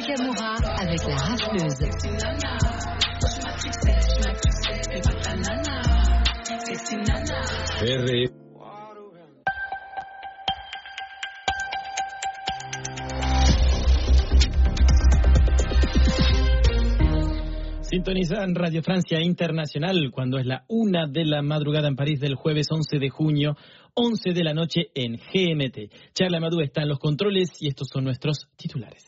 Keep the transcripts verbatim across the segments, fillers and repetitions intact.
Nakamura avec la rafleuse. R. Sintonizan Radio Francia Internacional cuando es la una de la madrugada en París del jueves once de junio, once de la noche en G M T. Charles Amadou está en los controles y estos son nuestros titulares.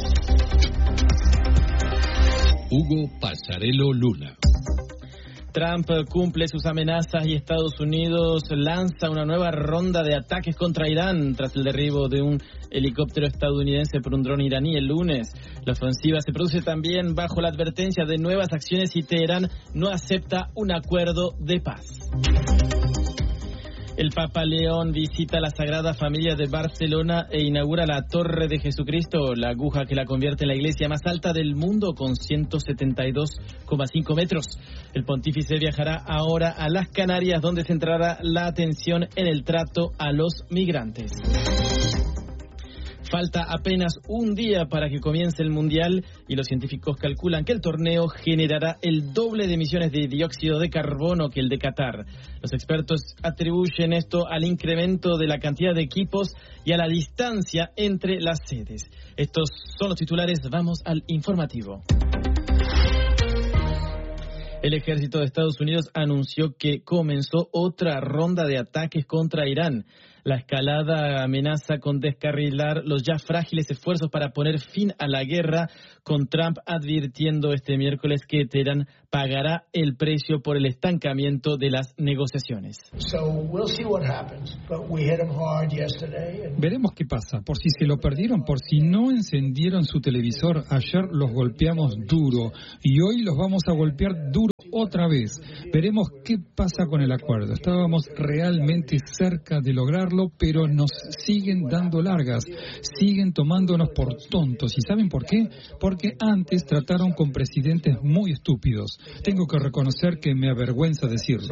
Hugo Passarello Luna. Trump cumple sus amenazas y Estados Unidos lanza una nueva ronda de ataques contra Irán tras el derribo de un helicóptero estadounidense por un dron iraní el lunes. La ofensiva se produce también bajo la advertencia de nuevas acciones si Teherán no acepta un acuerdo de paz. El Papa León visita la Sagrada Familia de Barcelona e inaugura la Torre de Jesucristo, la aguja que la convierte en la iglesia más alta del mundo con ciento setenta y dos coma cinco metros. El pontífice viajará ahora a las Canarias, donde centrará la atención en el trato a los migrantes. Falta apenas un día para que comience el Mundial y los científicos calculan que el torneo generará el doble de emisiones de dióxido de carbono que el de Qatar. Los expertos atribuyen esto al incremento de la cantidad de equipos y a la distancia entre las sedes. Estos son los titulares, vamos al informativo. El ejército de Estados Unidos anunció que comenzó otra ronda de ataques contra Irán. La escalada amenaza con descarrilar los ya frágiles esfuerzos para poner fin a la guerra, con Trump advirtiendo este miércoles que Teherán pagará el precio por el estancamiento de las negociaciones. Veremos qué pasa, por si se lo perdieron, por si no encendieron su televisor. Ayer los golpeamos duro y hoy los vamos a golpear duro otra vez. Veremos qué pasa con el acuerdo. Estábamos realmente cerca de lograrlo, pero nos siguen dando largas, siguen tomándonos por tontos. ¿Y saben por qué? Porque antes trataron con presidentes muy estúpidos. Tengo que reconocer que me avergüenza decirlo.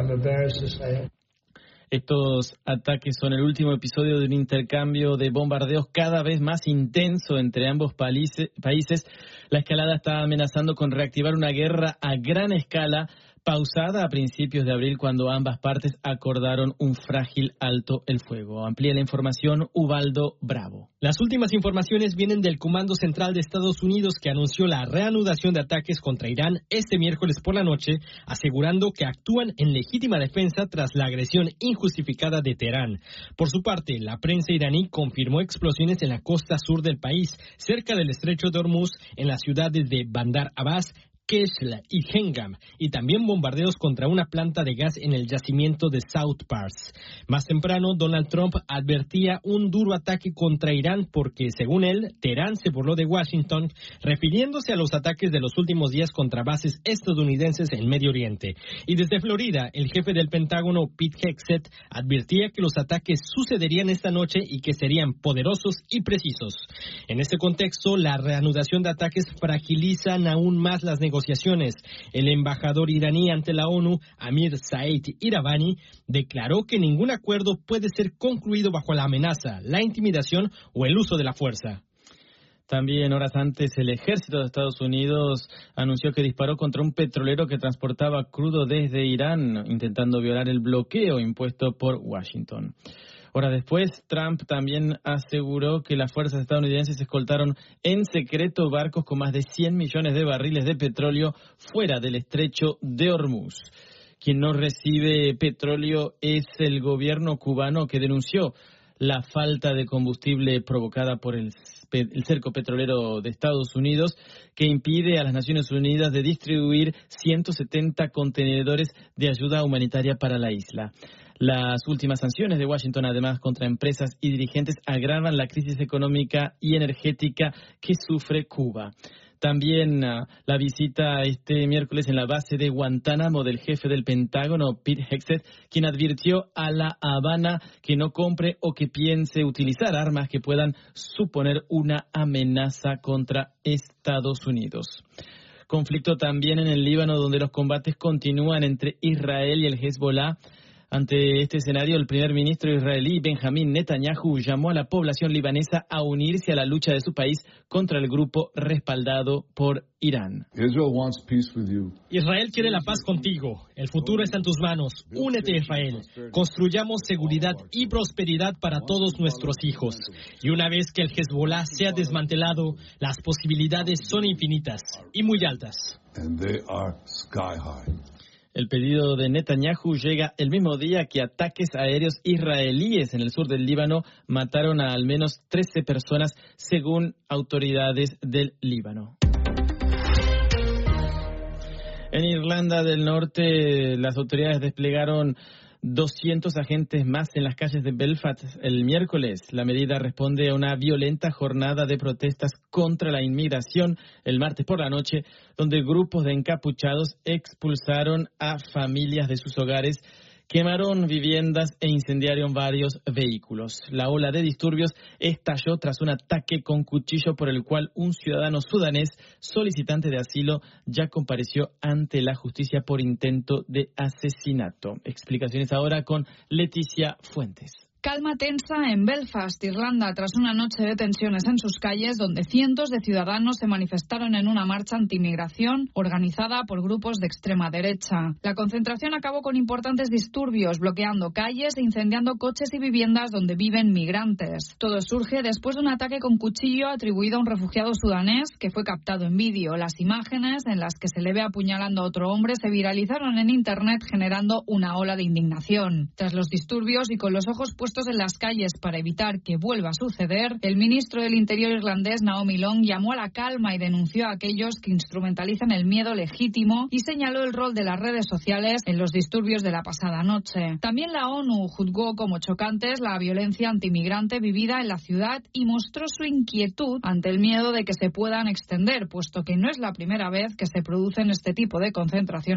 Estos ataques son el último episodio de un intercambio de bombardeos cada vez más intenso entre ambos países. La escalada está amenazando con reactivar una guerra a gran escala, pausada a principios de abril cuando ambas partes acordaron un frágil alto el fuego. Amplía la información Ubaldo Bravo. Las últimas informaciones vienen del Comando Central de Estados Unidos, que anunció la reanudación de ataques contra Irán este miércoles por la noche, asegurando que actúan en legítima defensa tras la agresión injustificada de Teherán. Por su parte, la prensa iraní confirmó explosiones en la costa sur del país, cerca del estrecho de Hormuz, en las ciudades de Bandar Abbas, Keshla y Hengam, y también bombardeos contra una planta de gas en el yacimiento de South Pars. Más temprano, Donald Trump advertía un duro ataque contra Irán porque, según él, Teherán se burló de Washington, refiriéndose a los ataques de los últimos días contra bases estadounidenses en Medio Oriente. Y desde Florida, el jefe del Pentágono, Pete Hegseth, advertía que los ataques sucederían esta noche y que serían poderosos y precisos. En este contexto, la reanudación de ataques fragilizan aún más las negociaciones. El embajador iraní ante la ONU, Amir Said Iravani, declaró que ningún acuerdo puede ser concluido bajo la amenaza, la intimidación o el uso de la fuerza. También horas antes, el ejército de Estados Unidos anunció que disparó contra un petrolero que transportaba crudo desde Irán, intentando violar el bloqueo impuesto por Washington. Horas después, Trump también aseguró que las fuerzas estadounidenses escoltaron en secreto barcos con más de cien millones de barriles de petróleo fuera del estrecho de Hormuz. Quien no recibe petróleo es el gobierno cubano, que denunció la falta de combustible provocada por el, el cerco petrolero de Estados Unidos, que impide a las Naciones Unidas de distribuir ciento setenta contenedores de ayuda humanitaria para la isla. Las últimas sanciones de Washington, además, contra empresas y dirigentes agravan la crisis económica y energética que sufre Cuba. También uh, la visita este miércoles en la base de Guantánamo del jefe del Pentágono, Pete Hegseth, quien advirtió a La Habana que no compre o que piense utilizar armas que puedan suponer una amenaza contra Estados Unidos. Conflicto también en el Líbano, donde los combates continúan entre Israel y el Hezbollah. Ante este escenario, el primer ministro israelí Benjamín Netanyahu llamó a la población libanesa a unirse a la lucha de su país contra el grupo respaldado por Irán. Israel quiere la paz contigo. El futuro está en tus manos. Únete, Israel. Construyamos seguridad y prosperidad para todos nuestros hijos. Y una vez que el Hezbollah sea desmantelado, las posibilidades son infinitas y muy altas. El pedido de Netanyahu llega el mismo día que ataques aéreos israelíes en el sur del Líbano mataron a al menos trece personas, según autoridades del Líbano. En Irlanda del Norte, las autoridades desplegaron doscientos agentes más en las calles de Belfast el miércoles. La medida responde a una violenta jornada de protestas contra la inmigración el martes por la noche, donde grupos de encapuchados expulsaron a familias de sus hogares, quemaron viviendas e incendiaron varios vehículos. La ola de disturbios estalló tras un ataque con cuchillo por el cual un ciudadano sudanés solicitante de asilo ya compareció ante la justicia por intento de asesinato. Explicaciones ahora con Leticia Fuentes. Calma tensa en Belfast, Irlanda, tras una noche de tensiones en sus calles, donde cientos de ciudadanos se manifestaron en una marcha antimigración organizada por grupos de extrema derecha. La concentración acabó con importantes disturbios, bloqueando calles e incendiando coches y viviendas donde viven migrantes. Todo surge después de un ataque con cuchillo atribuido a un refugiado sudanés que fue captado en vídeo. Las imágenes en las que se le ve apuñalando a otro hombre se viralizaron en Internet, generando una ola de indignación. Tras los disturbios y con los ojos puestos en las calles para evitar que vuelva a suceder, el ministro del Interior irlandés, Naomi Long, llamó a la calma y denunció a aquellos que instrumentalizan el miedo legítimo y señaló el rol de las redes sociales en los disturbios de la pasada noche. También la ONU juzgó como chocantes la violencia antimigrante vivida en la ciudad y mostró su inquietud ante el miedo de que se puedan extender, puesto que no es la primera vez que se producen este tipo de concentraciones